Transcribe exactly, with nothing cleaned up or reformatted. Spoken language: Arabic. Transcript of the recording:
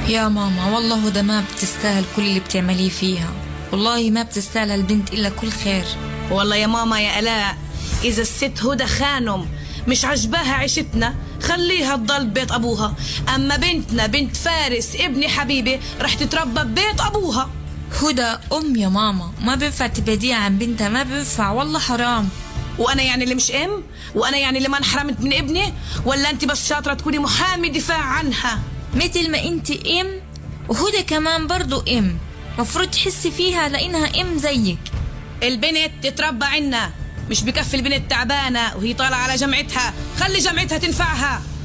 يا ماما والله ده ما بتستاهل كل اللي بتعمليه فيها، والله ما بتستاهل البنت إلا كل خير. والله يا ماما يا ألاء، إذا الست هدى خانم مش عجباها عيشتنا خليها تضل ببيت أبوها، أما بنتنا بنت فارس ابني حبيبي رح تتربى ببيت أبوها. هدى أم يا ماما، ما بينفع تبعديها عن بنتها، ما بينفع والله حرام. وأنا يعني اللي مش أم؟ وأنا يعني اللي ما انحرمت من ابني؟ ولا أنت بس شاطرة تكوني محامي دفاع عنها؟ مثل ما أنت أم وهدى كمان برضو أم، مفروض تحسي فيها لأنها أم زيك. البنت تتربى عنا، مش بكفي البنت تعبانة وهي طالعة على جمعتها، خلي جمعتها تنفعها.